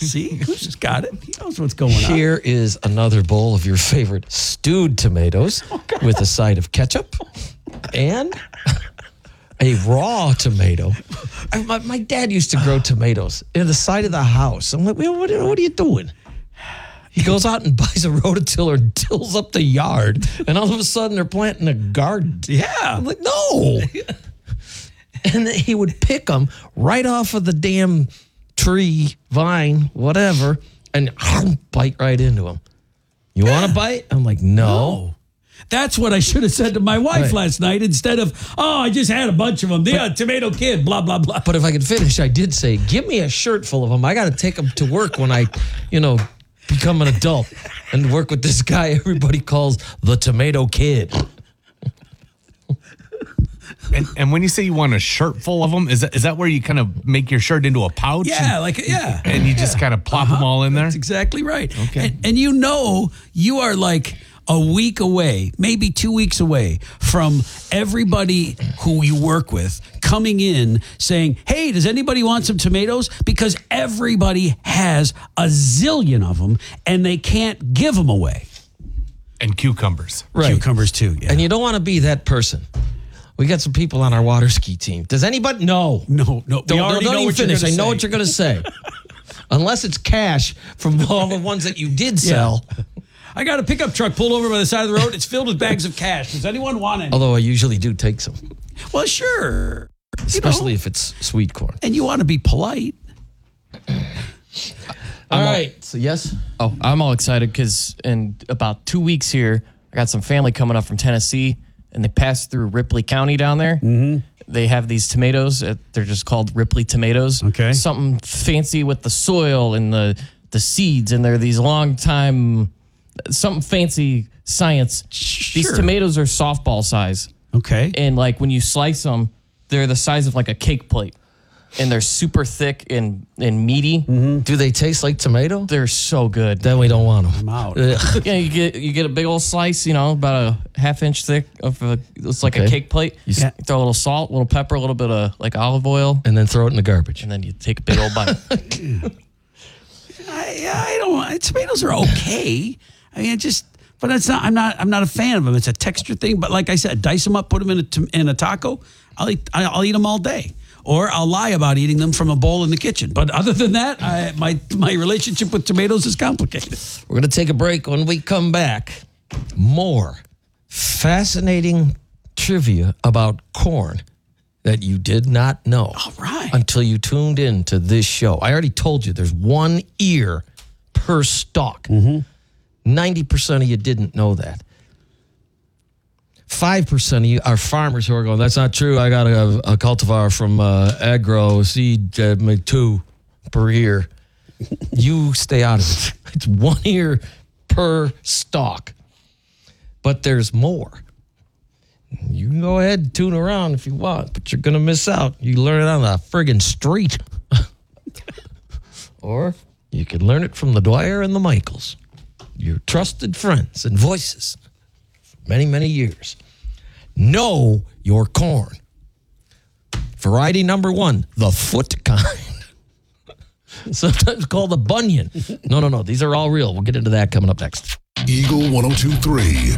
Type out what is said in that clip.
See, who's got it? He knows what's going on. Here is another bowl of your favorite stewed tomatoes with a side of ketchup and a raw tomato. My dad used to grow tomatoes in the side of the house. I'm like, what are you doing? He goes out and buys a rototiller and tills up the yard, and all of a sudden they're planting a garden. Yeah. I'm like, no. And then he would pick them right off of the damn tree, vine, whatever, and bite right into them. You want to bite? I'm like, no. That's what I should have said to my wife last night instead of, I just had a bunch of them. Yeah, tomato kid, blah, blah, blah. But if I could finish, I did say, give me a shirt full of them. I got to take them to work when I, become an adult and work with this guy everybody calls the Tomato Kid. And when you say you want a shirt full of them, is that where you kind of make your shirt into a pouch? Yeah, And you just kind of plop them all in there? That's exactly right. Okay. And you are like a week away, maybe 2 weeks away from everybody who you work with coming in saying, hey, does anybody want some tomatoes? Because everybody has a zillion of them and they can't give them away. And cucumbers. Right. Cucumbers too, yeah. And you don't want to be that person. We got some people on our water ski team. Does anybody? No. No. Don't even finish. I know what you're going to say. Unless it's cash from all the ones that you did sell. I got a pickup truck pulled over by the side of the road. It's filled with bags of cash. Does anyone want any? Although I usually do take some. Well, sure. Especially if it's sweet corn. And you want to be polite. All right. So, yes? Oh, I'm all excited because in about 2 weeks here, I got some family coming up from Tennessee, and they pass through Ripley County down there. Mm-hmm. They have these tomatoes. They're just called Ripley tomatoes. Okay. Something fancy with the soil and the seeds, and they're these long time, something fancy science. Sure. These tomatoes are softball size. Okay. And like when you slice them, they're the size of like a cake plate. And they're super thick and meaty. Mm-hmm. Do they taste like tomato? They're so good. Then we don't want them. I'm out. Yeah, you get a big old slice, about a half-inch thick it's like a cake plate. You throw a little salt, a little pepper, a little bit of like olive oil, And then throw it in the garbage. and then you take a big old bite. I don't. Tomatoes are okay. I mean, but it's not. I'm not a fan of them. It's a texture thing. But like I said, dice them up, put them in a taco. I'll eat them all day. Or I'll lie about eating them from a bowl in the kitchen. But other than that, my relationship with tomatoes is complicated. We're going to take a break. When we come back, more fascinating trivia about corn that you did not know. All right. Until you tuned in to this show. I already told you there's 1 ear per stalk. 90% of you didn't know that. 5% of you are farmers who are going, that's not true. I got a cultivar from Agro Seed 2 per ear. You stay out of it. It's 1 ear per stalk. But there's more. You can go ahead and tune around if you want, but you're going to miss out. You learn it on the friggin' street. Or you can learn it from the Dwyer and the Michaels, your trusted friends and voices for many, many years. Know your corn. Variety number 1, the foot kind. Sometimes called the bunion. No. These are all real. We'll get into that coming up next. Eagle 102.3.